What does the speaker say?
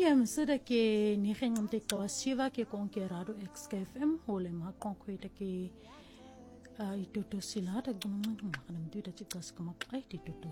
PM seda ke ni hengam te to siva ke kon ke rado XKFM hole ma kon ko ke ito to sila da gumang makanam du da chikas kamak ai ito to